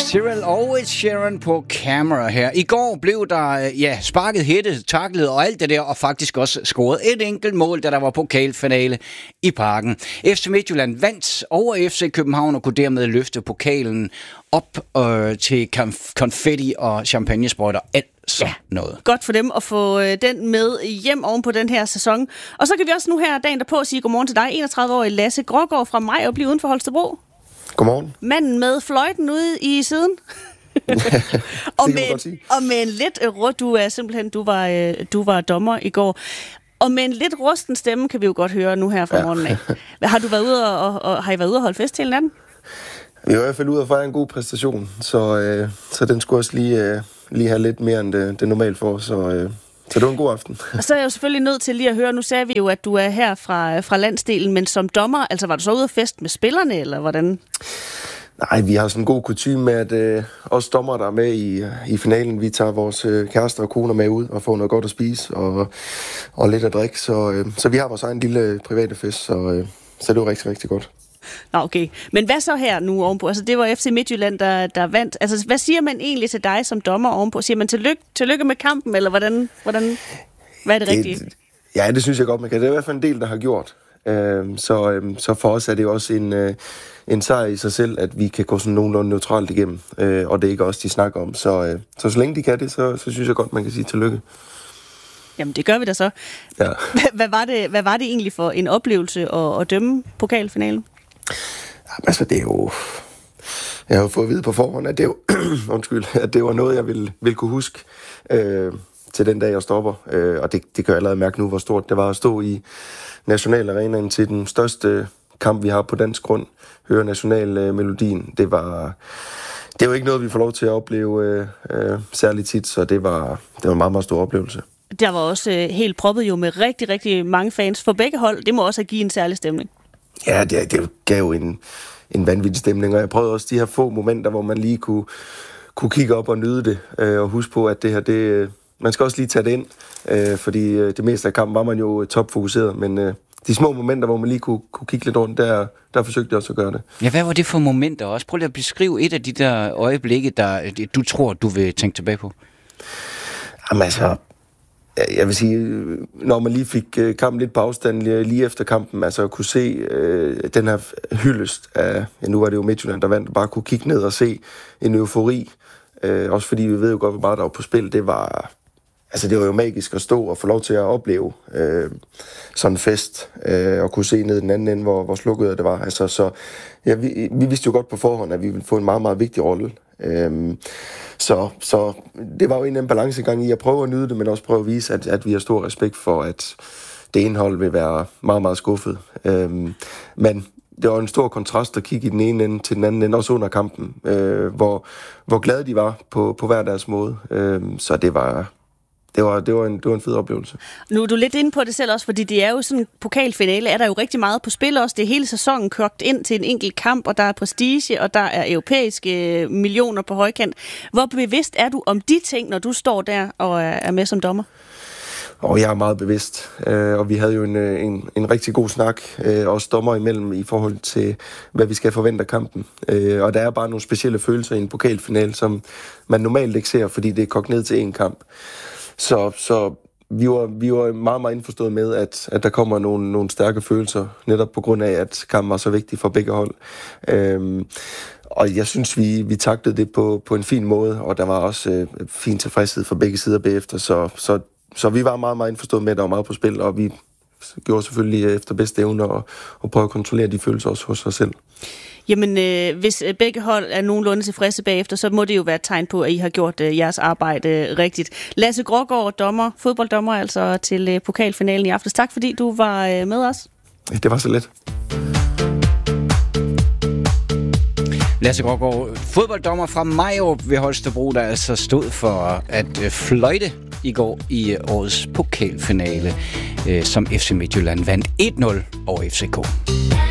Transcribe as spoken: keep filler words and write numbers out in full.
Cyril og Ed Sheeran på Camera her. I går blev der ja, sparket, hættet, taklet og alt det der, og faktisk også scoret et enkelt mål, da der var pokalfinale i Parken. F C Midtjylland vandt over F C København og kunne dermed løfte pokalen op øh, til konf- konfetti og champagnesprøjter. Alt sådan ja, noget. Godt for dem at få øh, den med hjem oven på den her sæson. Og så kan vi også nu her dagen derpå sige godmorgen til dig, enogtredive-årig Lasse Grågaard fra Maj og blive uden for Holstebro. Godmorgen. Manden med fløjten ude i siden. og, med, og med en lidt rød, du er simpelthen, du var, du var dommer i går. Og med en lidt rusten stemme, kan vi jo godt høre nu her fra ja. morgenen af. Har du været ude og, og, har I været ude og holde fest hele natten? Vi var i hvert fald ude og fejre en god præstation, så, øh, så den skulle også lige, øh, lige have lidt mere end det, det normalt for, så... Øh, Så det var en god aften. Og så er jeg jo selvfølgelig nødt til lige at høre, nu sagde vi jo, at du er her fra, fra landsdelen, men som dommer, altså var du så ude at fest med spillerne, eller hvordan? Nej, vi har sådan en god kutyme med, at øh, os dommer, der er med i, i finalen, vi tager vores øh, kærester og koner med ud og får noget godt at spise og, og lidt at drikke. Så, øh, så vi har vores egen lille private fest, så, øh, så det var rigtig, rigtig godt. Nå, okay. Men hvad så her nu ovenpå? Altså, det var F C Midtjylland, der, der vandt. Altså, hvad siger man egentlig til dig som dommer ovenpå? Siger man tillykke, tillykke med kampen, eller hvordan, hvordan, hvad er det, det rigtige? Ja, det synes jeg godt, man kan. Det er i hvert fald en del, der har gjort. Øhm, så, øhm, så for os er det jo også en, øh, en sejr i sig selv, at vi kan gå sådan nogenlunde neutralt igennem. Øh, og det er ikke også de snakker om. Så, øh, så så længe de kan det, så, så synes jeg godt, man kan sige tillykke. Jamen, det gør vi da så. Ja. Hvad, hvad, var det, hvad var det egentlig for en oplevelse at, at dømme pokalfinalen? Jamen, altså, det er jo... Jeg har jo fået at vide på forhånd, at det, jo, undskyld, at det var noget, jeg ville, ville kunne huske øh, til den dag, jeg stopper. Øh, og det, det kan jeg allerede mærke nu, hvor stort det var at stå i Nationalarenaen til den største kamp, vi har på dansk grund. Høre nationalmelodien. Det var... Det er jo ikke noget, vi får lov til at opleve øh, øh, særligt tit, så det var, det var en meget, meget stor oplevelse. Der var også øh, helt proppet jo med rigtig, rigtig mange fans for begge hold. Det må også have givet en særlig stemning. Ja, det, det gav jo en, en vanvittig stemning, og jeg prøvede også de her få momenter, hvor man lige kunne, kunne kigge op og nyde det, øh, og huske på, at det her, det, man skal også lige tage det ind, øh, fordi øh, det meste af kampen var man jo topfokuseret, men øh, de små momenter, hvor man lige kunne, kunne kigge lidt rundt, der, der forsøgte jeg også at gøre det. Ja, hvad var det for momenter også? Prøv lige at beskrive et af de der øjeblikke, der du tror, du vil tænke tilbage på. Jamen altså... Jeg vil sige, når man lige fik kampen lidt på afstand lige efter kampen, altså at kunne se øh, den her hyldest af, ja, nu var det jo Midtjylland, der vandt, bare kunne kigge ned og se en eufori, øh, også fordi vi ved jo godt, hvor meget der var på spil, det var, altså det var jo magisk at stå og få lov til at opleve øh, sådan en fest, øh, og kunne se ned den anden ende, hvor, hvor slukket det var, altså så, ja, vi, vi vidste jo godt på forhånd, at vi ville få en meget, meget vigtig rolle. Øhm, så, så det var jo en anden balancegang i at prøve at nyde det, men også prøve at vise, at, at vi har stor respekt for, at det ene hold vil være meget, meget skuffet. Øhm, men det var en stor kontrast at kigge i den ene ende til den anden ende, også under kampen, øh, hvor, hvor glade de var på, på hver deres måde. Øhm, så det var... Det var, det, var en, det var en fed oplevelse. Nu er du lidt inde på det selv også, fordi det er jo sådan en pokalfinale, er der jo rigtig meget på spil også. Det er hele sæsonen kogt ind til en enkelt kamp, og der er prestige, og der er europæiske millioner på højkant. Hvor bevidst er du om de ting, når du står der og er med som dommer? Og jeg er meget bevidst, og vi havde jo en, en, en rigtig god snak, også dommer imellem, i forhold til, hvad vi skal forvente af kampen. Og der er bare nogle specielle følelser i en pokalfinale, som man normalt ikke ser, fordi det er kogt ned til én kamp. Så, så vi, var, vi var meget, meget indforstået med, at, at der kommer nogle, nogle stærke følelser, netop på grund af, at kampen var så vigtig for begge hold. Øhm, og jeg synes, vi, vi taktede det på, på en fin måde, og der var også øh, fin tilfredshed for begge sider bagefter. Så, så, så vi var meget, meget indforstået med, at der var meget på spil, og vi gjorde selvfølgelig efter bedste evne og, og prøve at kontrollere de følelser også hos os selv. Jamen, øh, hvis begge hold er nogenlunde tilfredse bagefter, så må det jo være et tegn på, at I har gjort øh, jeres arbejde øh, rigtigt. Lasse Grågaard, dommer, fodbolddommer altså til øh, pokalfinalen i aftes. Tak fordi du var øh, med os. Ja, det var så let. Lasse Grågaard, fodbolddommer fra Majrup ved Holstebro, der altså stod for at øh, fløjte i går i øh, årets pokalfinale, øh, som F C Midtjylland vandt et nul over F C K.